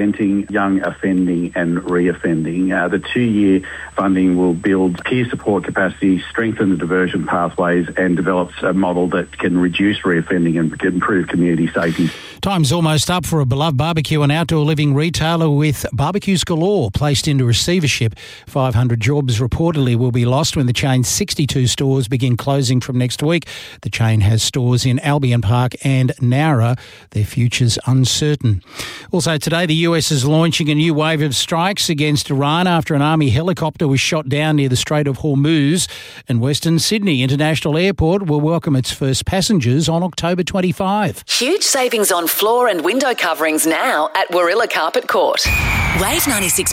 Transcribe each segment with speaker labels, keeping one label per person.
Speaker 1: preventing young offending and reoffending. The 2-year funding will build peer support capacity, strengthen the diversion pathways and develops a model that can reduce reoffending and improve community safety.
Speaker 2: Time's almost up for a beloved barbecue and outdoor living retailer with Barbecues Galore placed into receivership. 500 jobs reportedly will be lost when the chain's 62 stores begin closing from next week. The chain has stores in Albion Park and Nowra. Their future's uncertain. Also today, the US is launching a new wave of strikes against Iran after an army helicopter was shot down near the Strait of Hormuz. And Western Sydney International Airport will welcome its first passengers on October 25.
Speaker 3: Huge savings on floor and window coverings now at Warilla Carpet Court. Wave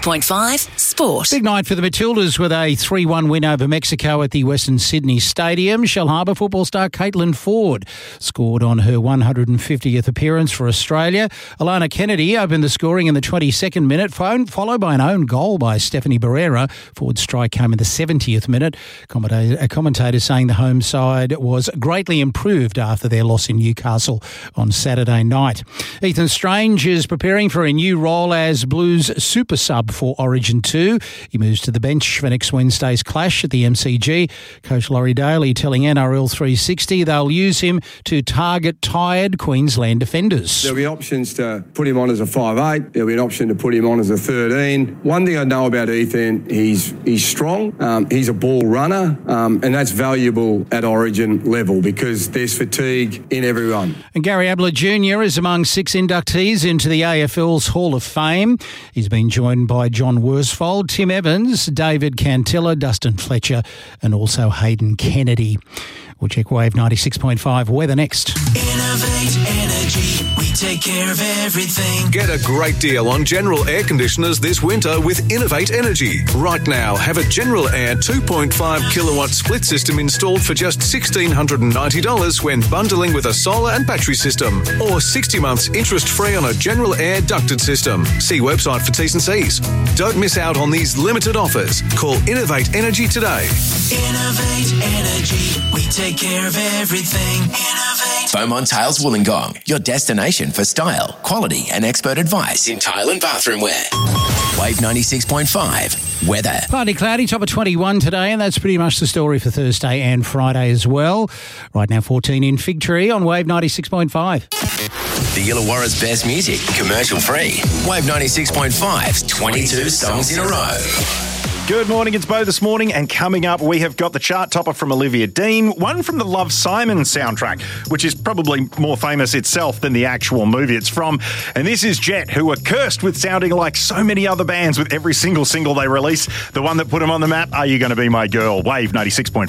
Speaker 3: 96.5 Sport.
Speaker 2: Big night for the Matildas with a 3-1 win over Mexico at the Western Sydney Stadium. Shell Harbour football star Caitlin Ford scored on her 150th appearance for Australia. Alana Kennedy opened the scoring in the 22nd minute, followed by an own goal by Stephanie Barrera. Ford's strike came in the 70th minute. A commentator saying the home side was greatly improved after their loss in Newcastle on Saturday night. Ethan Strange is preparing for a new role as Blues super sub for Origin 2. He moves to the bench for next Wednesday's clash at the MCG. Coach Laurie Daly telling NRL 360 they'll use him to target tired Queensland defenders.
Speaker 4: There'll be options to put him on as a 5'8". There'll be an option to put him on as a 13. One thing I know about Ethan, he's strong. He's a ball runner, and that's valuable at Origin level because there's fatigue in everyone.
Speaker 2: And Gary Ablett Jr. is among 6 inductees into the AFL's Hall of Fame. He's been joined by John Worsfold, Tim Evans, David Cantilla, Dustin Fletcher and also Hayden Kennedy. We'll check Wave 96.5 weather next.
Speaker 5: Innovate Energy. We take care of everything.
Speaker 6: Get a great deal on General Air Conditioners this winter with Innovate Energy. Right now, have a General Air 2.5 kilowatt split system installed for just $1,690 when bundling with a solar and battery system. Or 60 months interest-free on a General Air ducted system. See website for T's and C's. Don't miss out on these limited offers. Call Innovate Energy today.
Speaker 5: Innovate Energy. We take care of everything. Innovate.
Speaker 7: Beaumont Tiles Wollongong, your destination for style, quality and expert advice in tile and bathroom wear. Wave 96.5 weather.
Speaker 2: Partly cloudy, top of 21 today, and that's pretty much the story for Thursday and Friday as well. Right now 14 in Fig Tree on Wave 96.5.
Speaker 7: The Illawarra's best music, commercial free. Wave 96.5's 22 songs in a row.
Speaker 8: Good morning, it's Bo this morning, and coming up we have got the chart topper from Olivia Dean, one from the Love, Simon soundtrack, which is probably more famous itself than the actual movie it's from. And this is Jet, who are cursed with sounding like so many other bands with every single single they release. The one that put them on the map, Are You Gonna Be My Girl? Wave 96.5.